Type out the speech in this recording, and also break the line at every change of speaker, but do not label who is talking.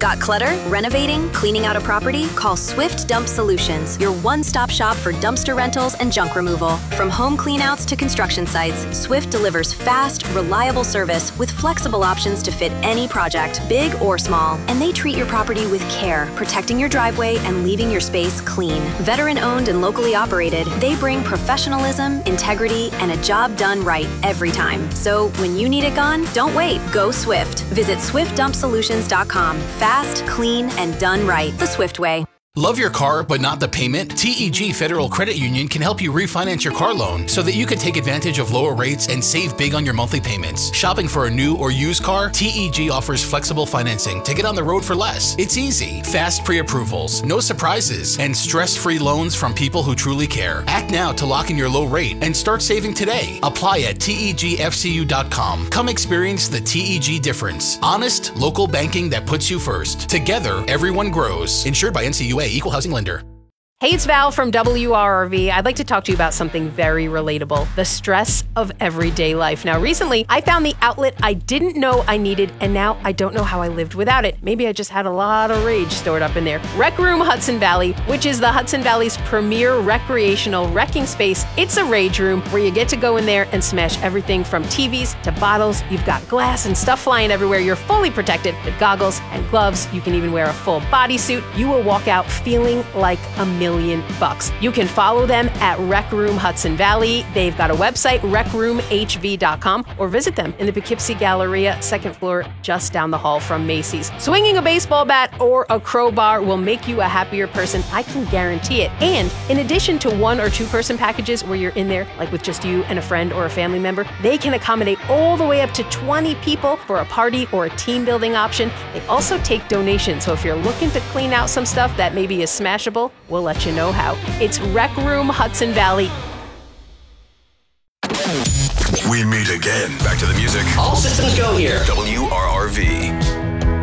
Got clutter? Renovating? Cleaning out a property? Call Swift Dump Solutions, your one-stop shop for dumpster rentals and junk removal. From home cleanouts to construction sites, Swift delivers fast, reliable service with flexible options to fit any project, big or small. And they treat your property with care, protecting your driveway and leaving your space clean. Veteran-owned and locally operated, they bring professionalism, integrity, and a job done right every time. So when you need it gone, don't wait. Go Swift. Visit swiftdumpsolutions.com. Fast, clean, and done right the Swift way.
Love your car, but not the payment? TEG Federal Credit Union can help you refinance your car loan so that you can take advantage of lower rates and save big on your monthly payments. Shopping for a new or used car? TEG offers flexible financing to get on the road for less. It's easy, fast pre-approvals, no surprises, and stress-free loans from people who truly care. Act now to lock in your low rate and start saving today. Apply at tegfcu.com. Come experience the TEG difference. Honest, local banking that puts you first. Together, everyone grows. Insured by NCUA. Equal housing lender.
Hey, it's Val from WRRV. I'd like to talk to you about something very relatable, the stress of everyday life. Now, recently, I found the outlet I didn't know I needed, and now I don't know how I lived without it. Maybe I just had a lot of rage stored up in there. Rec Room Hudson Valley, which is the Hudson Valley's premier recreational wrecking space. It's a rage room where you get to go in there and smash everything from TVs to bottles. You've got glass and stuff flying everywhere. You're fully protected with goggles and gloves. You can even wear a full bodysuit. You will walk out feeling like $1,000,000. You can follow them at Rec Room Hudson Valley. They've got a website, recroomhv.com, or visit them in the Poughkeepsie Galleria, second floor, just down the hall from Macy's. Swinging a baseball bat or a crowbar will make you a happier person. I can guarantee it. And in addition to 1 or 2 person packages where you're in there, like with just you and a friend or a family member, they can accommodate all the way up to 20 people for a party or a team building option. They also take donations. So if you're looking to clean out some stuff that maybe is smashable, we'll let you know how. It's Rec Room Hudson Valley.
We meet again. Back to the music.
All systems go here.
WRRV.